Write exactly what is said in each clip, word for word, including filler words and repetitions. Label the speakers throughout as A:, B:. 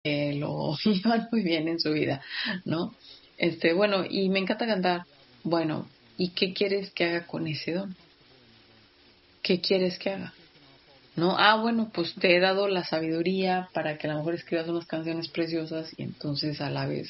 A: que lo llevan muy bien en su vida, ¿no? Este, bueno, y me encanta cantar. Bueno, ¿y qué quieres que haga con ese don? ¿Qué quieres que haga? ¿No? Ah, bueno, pues te he dado la sabiduría para que a lo mejor escribas unas canciones preciosas y entonces a la vez,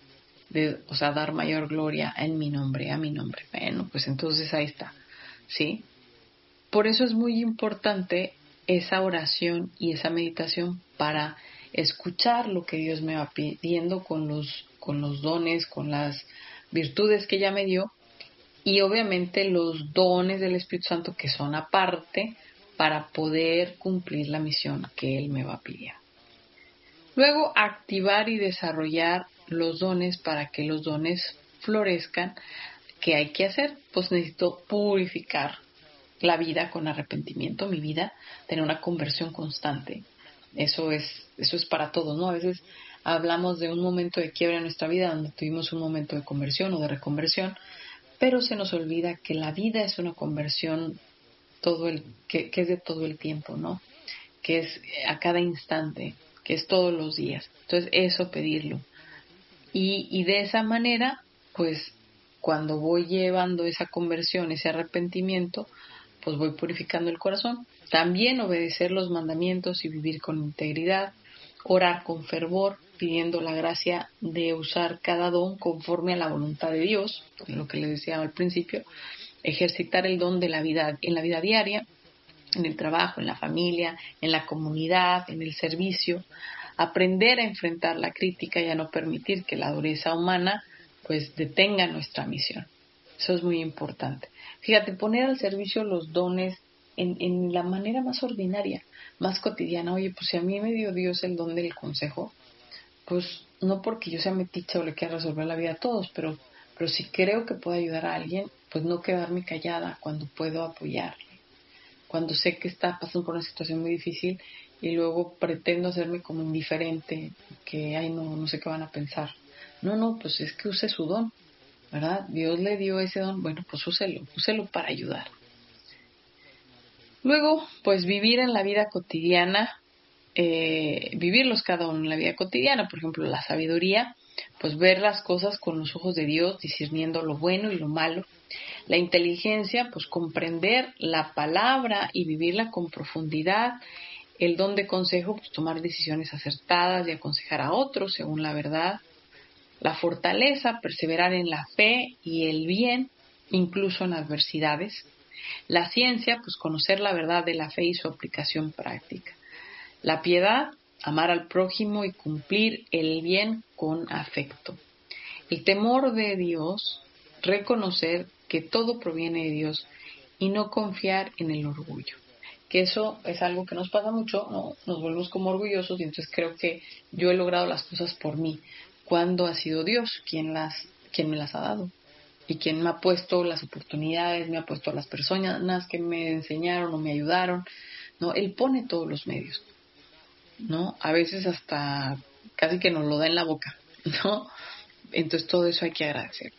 A: de, o sea, dar mayor gloria en mi nombre, a mi nombre. Bueno, pues entonces ahí está, ¿sí? Por eso es muy importante esa oración y esa meditación para escuchar lo que Dios me va pidiendo con los, con los dones, con las virtudes que ya me dio y obviamente los dones del Espíritu Santo que son aparte para poder cumplir la misión que Él me va a pedir. Luego, activar y desarrollar los dones para que los dones florezcan. ¿Qué hay que hacer? Pues necesito purificar la vida con arrepentimiento, mi vida, tener una conversión constante. Eso es, eso es para todos, ¿no? A veces hablamos de un momento de quiebra en nuestra vida donde tuvimos un momento de conversión o de reconversión, pero se nos olvida que la vida es una conversión todo el, que, que es de todo el tiempo, ¿no? Que es a cada instante, que es todos los días. Entonces, eso pedirlo. Y, y de esa manera, pues, cuando voy llevando esa conversión, ese arrepentimiento, pues voy purificando el corazón. También obedecer los mandamientos y vivir con integridad, orar con fervor, pidiendo la gracia de usar cada don conforme a la voluntad de Dios, lo que les decía al principio, ejercitar el don de la vida en la vida diaria, en el trabajo, en la familia, en la comunidad, en el servicio, aprender a enfrentar la crítica y a no permitir que la dureza humana pues detenga nuestra misión. Eso es muy importante. Fíjate, poner al servicio los dones en, en la manera más ordinaria, más cotidiana. Oye, pues si a mí me dio Dios el don del consejo, pues no porque yo sea metiche o le quiera resolver la vida a todos, pero, pero si creo que puedo ayudar a alguien, pues no quedarme callada cuando puedo apoyarle. Cuando sé que está pasando por una situación muy difícil y luego pretendo hacerme como indiferente, que, ay, no, no sé qué van a pensar. No, no, pues es que use su don, ¿verdad? Dios le dio ese don, bueno, pues úselo, úselo para ayudar. Luego, pues vivir en la vida cotidiana, eh, vivirlos cada uno en la vida cotidiana, por ejemplo, la sabiduría, pues ver las cosas con los ojos de Dios, discerniendo lo bueno y lo malo. La inteligencia, pues comprender la palabra y vivirla con profundidad. El don de consejo, pues tomar decisiones acertadas y aconsejar a otros según la verdad. La fortaleza, perseverar en la fe y el bien, incluso en adversidades. La ciencia, pues conocer la verdad de la fe y su aplicación práctica. La piedad, amar al prójimo y cumplir el bien con afecto. El temor de Dios, reconocer que todo proviene de Dios y no confiar en el orgullo. Que eso es algo que nos pasa mucho, ¿no? Nos volvemos como orgullosos y entonces creo que yo he logrado las cosas por mí, cuando ha sido Dios quien las, quien me las ha dado y quien me ha puesto las oportunidades, me ha puesto a las personas que me enseñaron o me ayudaron, ¿no? Él pone todos los medios, ¿no? A veces hasta casi que nos lo da en la boca, ¿no? Entonces todo eso hay que agradecer.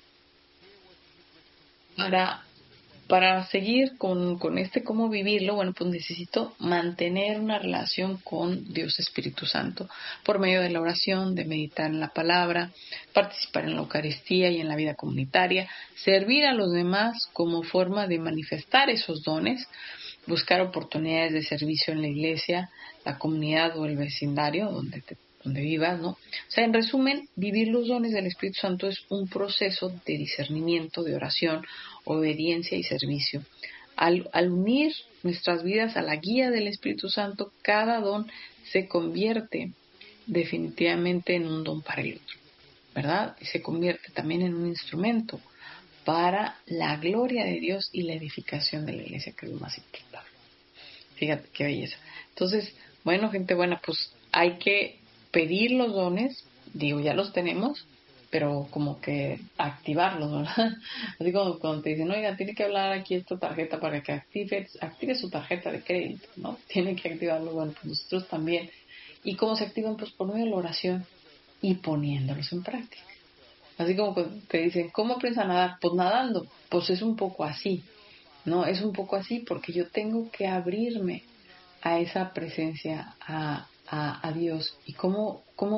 A: Para, para seguir con, con este cómo vivirlo, bueno, pues necesito mantener una relación con Dios Espíritu Santo por medio de la oración, de meditar en la palabra, participar en la Eucaristía y en la vida comunitaria, servir a los demás como forma de manifestar esos dones, buscar oportunidades de servicio en la iglesia, la comunidad o el vecindario donde te donde vivas, ¿no? O sea, en resumen, vivir los dones del Espíritu Santo es un proceso de discernimiento, de oración, obediencia y servicio. Al, al unir nuestras vidas a la guía del Espíritu Santo, cada don se convierte definitivamente en un don para el otro, ¿verdad? Y se convierte también en un instrumento para la gloria de Dios y la edificación de la iglesia, que es lo más importante. Fíjate qué belleza. Entonces, bueno, gente buena, pues hay que pedir los dones, digo, ya los tenemos, pero como que activarlos, ¿verdad? Así como cuando te dicen, oiga, tiene que hablar aquí esta tarjeta para que active, active su tarjeta de crédito, ¿no? Tiene que activarlo, bueno, pues nosotros también. ¿Y cómo se activan? Pues por medio de la oración y poniéndolos en práctica. Así como te dicen, ¿cómo aprendes a nadar? Pues nadando, pues es un poco así, ¿no? Es un poco así porque yo tengo que abrirme a esa presencia, a, a, a Dios. ¿Y cómo, cómo